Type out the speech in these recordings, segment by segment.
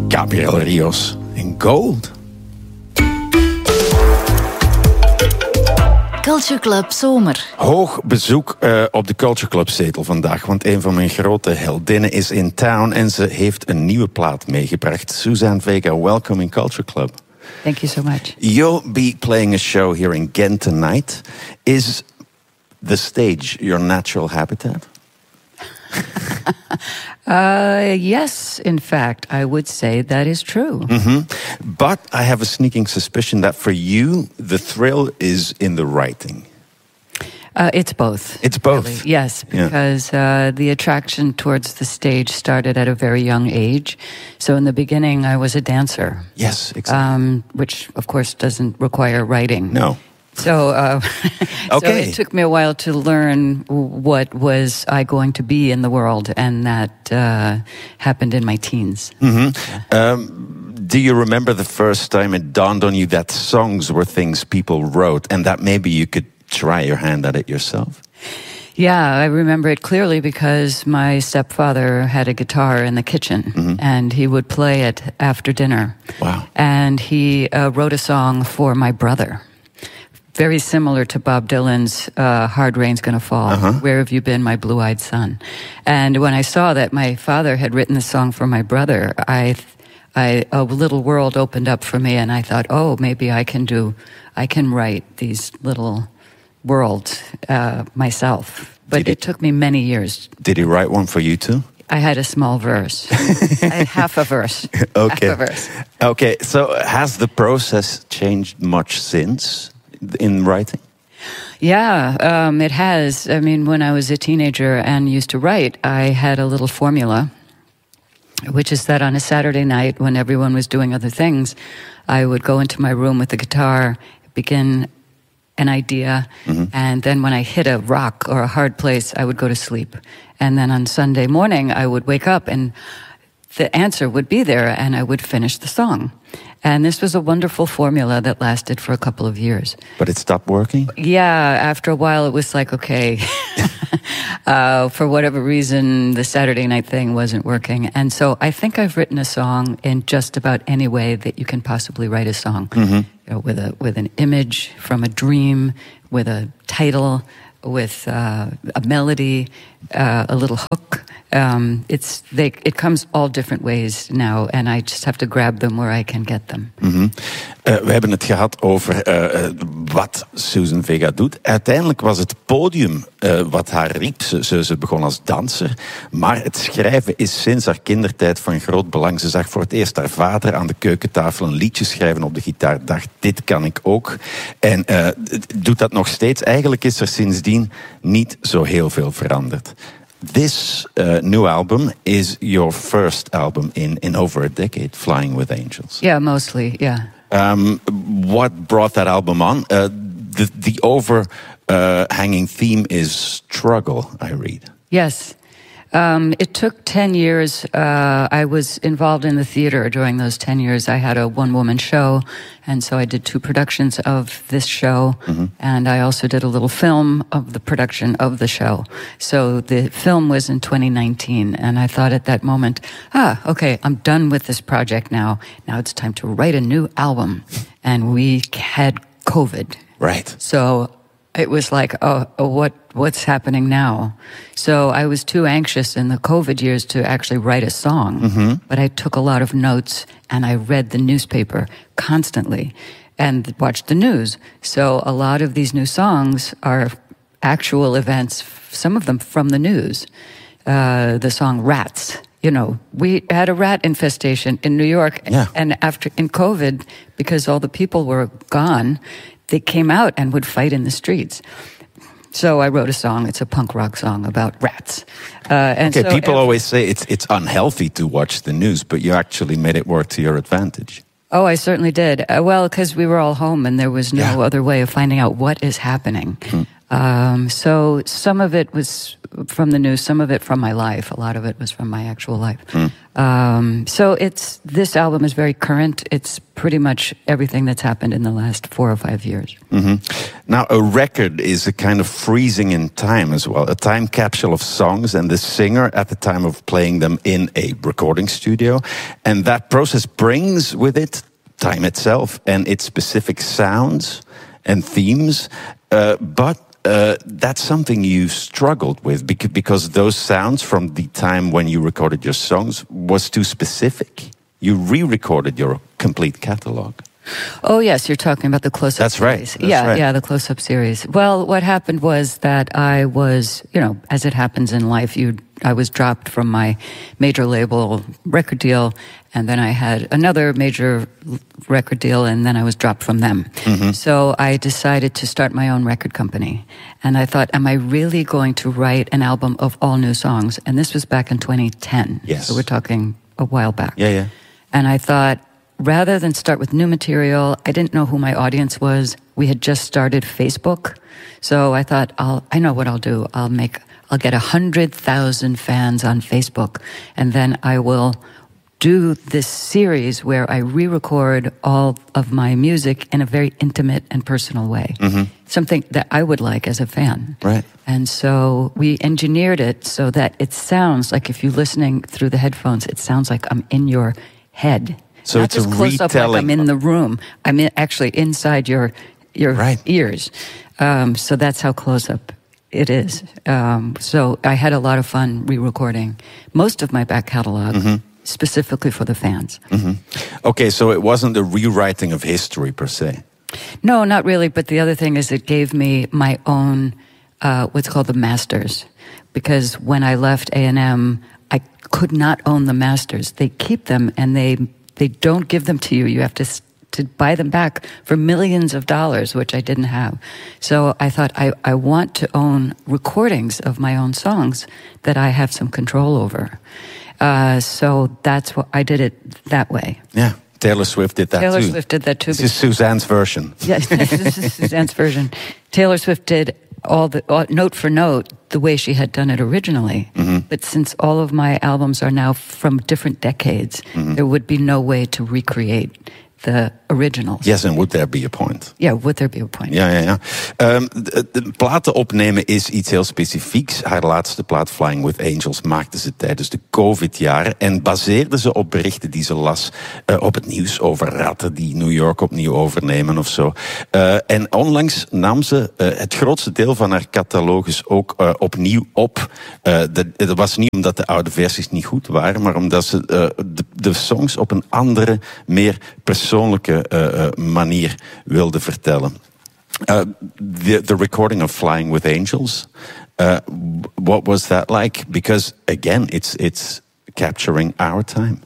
Gabriel Rios in Gold. Culture Club Zomer. Hoog bezoek op de Culture Club zetel vandaag, want een van mijn grote heldinnen is in town en ze heeft een nieuwe plaat meegebracht. Suzanne Vega, welcome in Culture Club. Thank you so much. You'll be playing a show here in Ghent tonight. Is the stage your natural habitat? Yes, in fact, I would say that is true. Mm-hmm. But I have a sneaking suspicion that for you, the thrill is in the writing. It's both. It's both? Really. Yes, because the attraction towards the stage started at a very young age. So in the beginning, I was a dancer. Yes, exactly. Which, of course, doesn't require writing. No. So, okay. So it took me a while to learn what was I going to be in the world, and that happened in my teens. Mm-hmm. Do you remember the first time it dawned on you that songs were things people wrote and that maybe you could try your hand at it yourself? Yeah, I remember it clearly because my stepfather had a guitar in the kitchen, and he would play it after dinner. Wow. And he wrote a song for my brother. Very similar to Bob Dylan's Hard Rain's Gonna Fall, Where Have You Been, My Blue-Eyed Son? And when I saw that my father had written the song for my brother, a little world opened up for me, and I thought, oh, maybe I can write these little worlds myself. But it took me many years. Did he write one for you too? I had a small verse. I had half a verse. Okay. Half a verse. Okay, so has the process changed much since in writing? Yeah, it has. I mean, when I was a teenager and used to write, I had a little formula, which is that on a Saturday night when everyone was doing other things, I would go into my room with the guitar, begin an idea, and then when I hit a rock or a hard place, I would go to sleep. And then on Sunday morning, I would wake up and the answer would be there and I would finish the song. And this was a wonderful formula that lasted for a couple of years. But it stopped working? Yeah, after a while it was like, okay, for whatever reason, the Saturday night thing wasn't working. And so I think I've written a song in just about any way that you can possibly write a song. You know, with an image from a dream, with a title, with a melody, a little hook. It comes all different ways now, and I just have to grab them where I can get them. We hebben het gehad over wat Suzanne Vega doet. Uiteindelijk was het podium wat haar riep. Ze begon als danser, maar het schrijven is sinds haar kindertijd van groot belang. Ze zag voor het eerst haar vader aan de keukentafel een liedje schrijven op de gitaar. Dacht, dit kan ik ook. En doet dat nog steeds. Eigenlijk is er sindsdien niet zo heel veel veranderd. This new album is your first album in over a decade, Flying with Angels. Yeah, mostly, yeah. What brought that album on? The overhanging theme is struggle, I read. Yes. It took 10 years. I was involved in the theater during those 10 years. I had a one-woman show, and so I did 2 productions of this show, and I also did a little film of the production of the show. So the film was in 2019, and I thought at that moment, okay, I'm done with this project now. Now it's time to write a new album. And we had COVID. Right. So it was like, what's happening now? So I was too anxious in the COVID years to actually write a song. But I took a lot of notes and I read the newspaper constantly and watched the news. So a lot of these new songs are actual events, some of them from the news. The song Rats. You know, we had a rat infestation in New York. And in COVID, because all the people were gone, they came out and would fight in the streets. So I wrote a song. It's a punk rock song about rats. People always say it's unhealthy to watch the news, but you actually made it work to your advantage. Oh, I certainly did. Well, because we were all home and there was no other way of finding out what is happening. So some of it was from the news, some of it from my life. A lot of it was from my actual life. So this album is very current. It's pretty much everything that's happened in the last 4 or 5 years. Now, a record is a kind of freezing in time as well, a time capsule of songs and the singer at the time of playing them in a recording studio. And that process brings with it time itself and its specific sounds and themes. But that's something you struggled with because those sounds from the time when you recorded your songs was too specific. You re-recorded your complete catalog. Oh, yes, you're talking about the Close Up That's right. series. That's right. Yeah, the Close Up series. Well, what happened was that I was, as it happens in life, I was dropped from my major label record deal, and then I had another major record deal, and then I was dropped from them. So I decided to start my own record company. And I thought, am I really going to write an album of all new songs? And this was back in 2010. Yes. So we're talking a while back. Yeah. And I thought, rather than start with new material, I didn't know who my audience was. We had just started Facebook. So I thought, I know what I'll do. I'll get 100,000 fans on Facebook, and then I will do this series where I re-record all of my music in a very intimate and personal way. Something that I would like as a fan. Right. And so we engineered it so that it sounds like, if you're listening through the headphones, it sounds like I'm in your head. So Not it's a close up retelling. like I'm in the room. I'm actually inside your Right. ears. So that's how close up it is. So I had a lot of fun re-recording most of my back catalog, specifically for the fans. Okay, so it wasn't a rewriting of history per se. No, not really. But the other thing is it gave me my own, what's called the masters. Because when I left A&M, I could not own the masters. They keep them and they don't give them to you. You have to buy them back for millions of dollars, which I didn't have. So I thought, I want to own recordings of my own songs that I have some control over. So that's what I did it that way. Yeah, Taylor Swift did that too. Taylor Swift did that too. This is Suzanne's version. Yes, this is Suzanne's version. Taylor Swift did all note for note the way she had done it originally. But since all of my albums are now from different decades, there would be no way to recreate the originals. Yes, and would there be a point? Yeah, would there be a point? Ja. De platen opnemen is iets heel specifieks. Haar laatste plaat, Flying with Angels, maakte ze tijdens de COVID-jaren en baseerde ze op berichten die ze las op het nieuws over ratten die New York opnieuw overnemen of zo. En onlangs nam ze het grootste deel van haar catalogus ook opnieuw op. Dat was niet omdat de oude versies niet goed waren, maar omdat ze de songs op een andere, meer persoonlijke manier wilde vertellen. The recording of Flying with Angels, what was that like? Because again, it's capturing our time.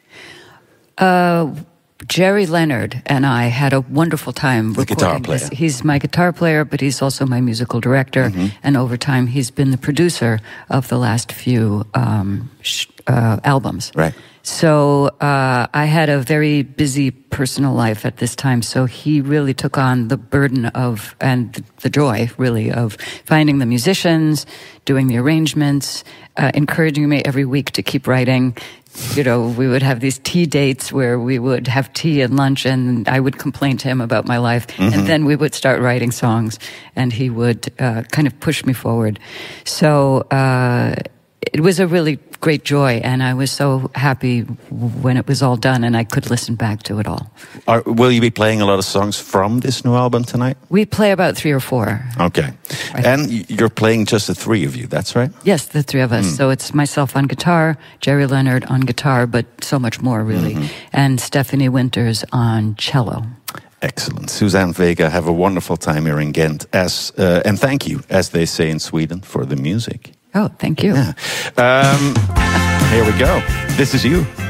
Jerry Leonard and I had a wonderful time recording guitar player. this. He's my guitar player, but he's also my musical director. And over time, he's been the producer of the last few albums. Right. So I had a very busy personal life at this time, so he really took on the burden of, and the joy, really, of finding the musicians, doing the arrangements, encouraging me every week to keep writing. You know, we would have these tea dates where we would have tea and lunch, and I would complain to him about my life, and then we would start writing songs, and he would kind of push me forward. So it was a really great joy, and I was so happy when it was all done and I could listen back to it all. Will you be playing a lot of songs from this new album tonight? We play about 3 or 4. Okay. Right. And you're playing just the 3 of you, that's right? Yes, the 3 of us. So it's myself on guitar, Jerry Leonard on guitar, but so much more, really, and Stephanie Winters on cello. Excellent. Suzanne Vega, have a wonderful time here in Ghent. And thank you, as they say in Sweden, for the music. Oh, thank you. Yeah. Here we go. This is you.